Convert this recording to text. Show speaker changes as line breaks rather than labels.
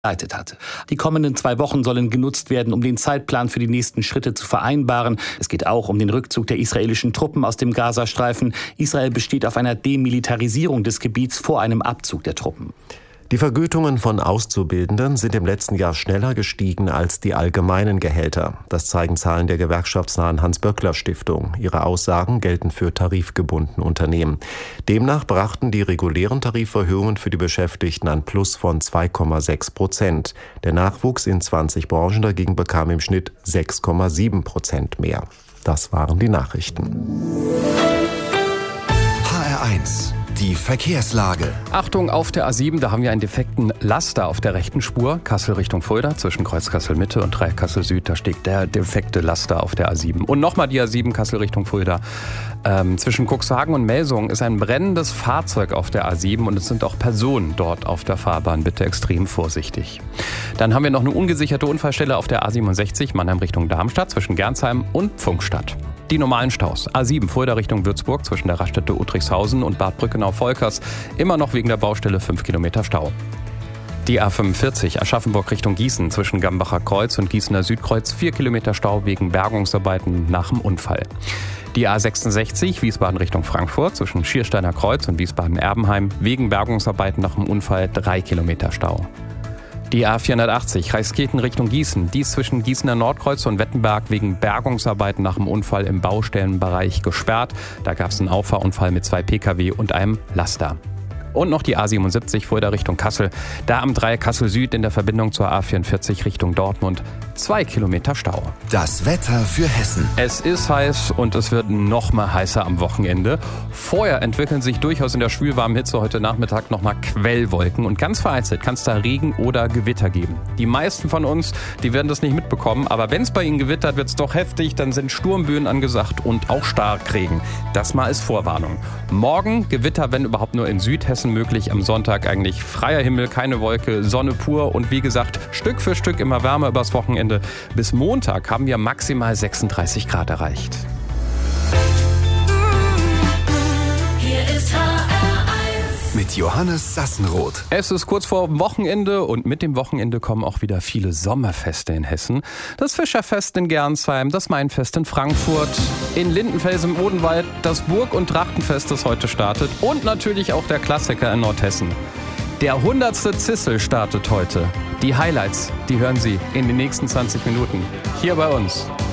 geleitet hatte. Die kommenden 2 Wochen sollen genutzt werden, um den Zeitplan für die nächsten Schritte zu vereinbaren. Es geht auch um den Rückzug der israelischen Truppen aus dem Gazastreifen. Israel besteht auf einer Demilitarisierung des Gebiets vor einem Abzug der Truppen.
Die Vergütungen von Auszubildenden sind im letzten Jahr schneller gestiegen als die allgemeinen Gehälter. Das zeigen Zahlen der gewerkschaftsnahen Hans-Böckler-Stiftung. Ihre Aussagen gelten für tarifgebundene Unternehmen. Demnach brachten die regulären Tariferhöhungen für die Beschäftigten ein Plus von 2,6%. Der Nachwuchs in 20 Branchen dagegen bekam im Schnitt 6,7% mehr. Das waren die Nachrichten.
HR1, die Verkehrslage.
Achtung, auf der A7, da haben wir einen defekten Laster auf der rechten Spur. Kassel Richtung Fulda, zwischen Kreuz Kassel Mitte und Dreieck Kassel Süd, da steht der defekte Laster auf der A7. Und nochmal die A7, Kassel Richtung Fulda. Zwischen Cuxhagen und Melsungen ist ein brennendes Fahrzeug auf der A7 und es sind auch Personen dort auf der Fahrbahn. Bitte extrem vorsichtig. Dann haben wir noch eine ungesicherte Unfallstelle auf der A67, Mannheim Richtung Darmstadt, zwischen Gernsheim und Pfungstadt. Die normalen Staus. A7 Fulda Richtung Würzburg, zwischen der Raststätte Uttrichshausen und Bad Brückenau-Volkers. Immer noch wegen der Baustelle 5 Kilometer Stau. Die A45 Aschaffenburg Richtung Gießen, zwischen Gambacher Kreuz und Gießener Südkreuz. 4 Kilometer Stau wegen Bergungsarbeiten nach dem Unfall. Die A66 Wiesbaden Richtung Frankfurt, zwischen Schiersteiner Kreuz und Wiesbaden-Erbenheim. Wegen Bergungsarbeiten nach dem Unfall 3 Kilometer Stau. Die A480 Reichskirchen Richtung Gießen, dies zwischen Gießener Nordkreuz und Wettenberg wegen Bergungsarbeiten nach dem Unfall im Baustellenbereich gesperrt. Da gab es einen Auffahrunfall mit 2 Pkw und einem Laster. Und noch die A77 Fulda Richtung Kassel. Da am Dreieck Kassel Süd in der Verbindung zur A44 Richtung Dortmund 2 Kilometer Stau.
Das Wetter für Hessen.
Es ist heiß und es wird noch mal heißer am Wochenende. Vorher entwickeln sich durchaus in der schwülwarmen Hitze heute Nachmittag noch mal Quellwolken. Und ganz vereinzelt kann es da Regen oder Gewitter geben. Die meisten von uns, die werden das nicht mitbekommen. Aber wenn es bei ihnen gewittert, wird es doch heftig. Dann sind Sturmböen angesagt und auch Starkregen. Das mal als Vorwarnung. Morgen Gewitter, wenn überhaupt nur in Südhessen möglich. Am Sonntag eigentlich freier Himmel, keine Wolke, Sonne pur und wie gesagt, Stück für Stück immer wärmer übers Wochenende. Bis Montag haben wir maximal 36 Grad erreicht.
Hier ist HR1 mit Johannes Sassenroth.
Es ist kurz vor Wochenende und mit dem Wochenende kommen auch wieder viele Sommerfeste in Hessen. Das Fischerfest in Gernsheim, das Mainfest in Frankfurt, in Lindenfels im Odenwald, das Burg- und Trachtenfest, das heute startet und natürlich auch der Klassiker in Nordhessen. Der 100. Zissel startet heute. Die Highlights, die hören Sie in den nächsten 20 Minuten hier bei uns.